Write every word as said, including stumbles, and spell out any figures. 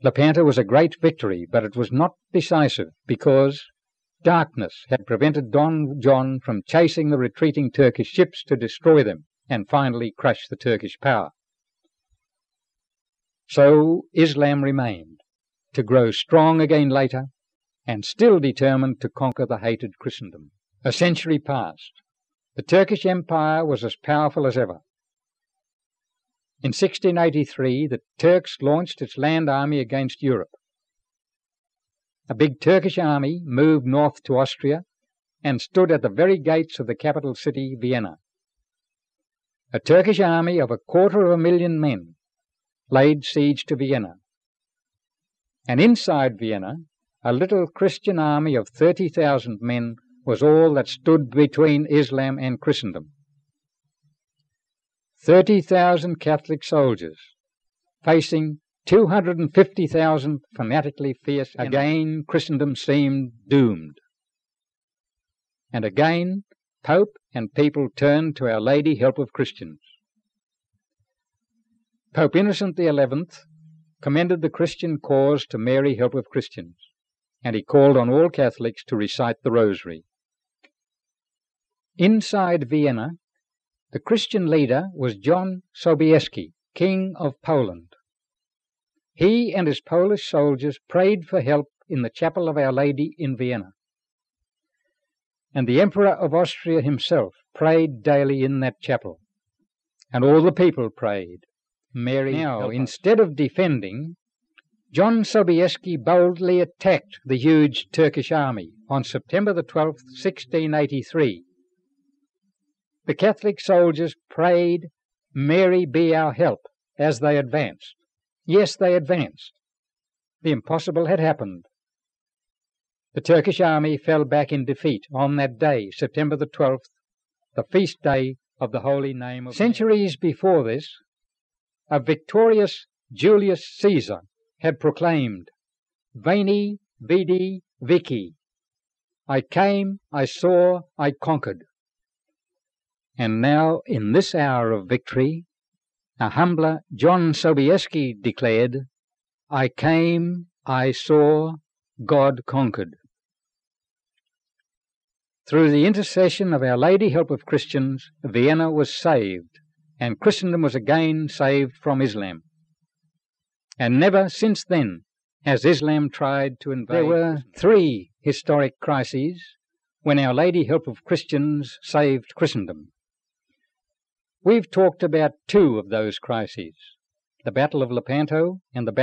Lepanto was a great victory, but it was not decisive because darkness had prevented Don John from chasing the retreating Turkish ships to destroy them and finally crush the Turkish power. So Islam remained, to grow strong again later, and still determined to conquer the hated Christendom. A century passed. The Turkish Empire was as powerful as ever. In sixteen eighty-three, the Turks launched its land army against Europe. A big Turkish army moved north to Austria and stood at the very gates of the capital city, Vienna. A Turkish army of a quarter of a million men laid siege to Vienna. And inside Vienna, a little Christian army of thirty thousand men was all that stood between Islam and Christendom. thirty thousand Catholic soldiers facing two hundred fifty thousand fanatically fierce. Again, Christendom seemed doomed. And again, Pope and people turned to Our Lady, Help of Christians. Pope Innocent the Eleventh commended the Christian cause to Mary, Help of Christians, and he called on all Catholics to recite the Rosary. Inside Vienna, the Christian leader was John Sobieski, King of Poland. He and his Polish soldiers prayed for help in the chapel of Our Lady in Vienna. And the Emperor of Austria himself prayed daily in that chapel. And all the people prayed, Mary, now, instead of defending, John Sobieski boldly attacked the huge Turkish army on September the twelfth, sixteen eighty-three. The Catholic soldiers prayed, Mary be our help, as they advanced. Yes, they advanced. The impossible had happened. The Turkish army fell back in defeat on that day, September the twelfth, the feast day of the holy name of... Centuries before this, a victorious Julius Caesar had proclaimed, Veni, Vidi, Vici. I came, I saw, I conquered. And now, in this hour of victory, a humbler John Sobieski declared, I came, I saw, God conquered. Through the intercession of Our Lady, Help of Christians, Vienna was saved, and Christendom was again saved from Islam. And never since then has Islam tried to invade. There were three historic crises when Our Lady, Help of Christians, saved Christendom. We've talked about two of those crises, the Battle of Lepanto and the Battle